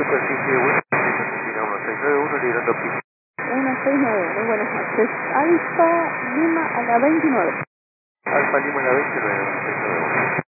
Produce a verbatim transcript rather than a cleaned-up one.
superficie web, Argentina uno seis nueve uno, liderando pista. uno seis nueve, muy buenas noches. Alfa Lima a la veintinueve. Alfa Lima a la veintinueve, uno seis nueve uno.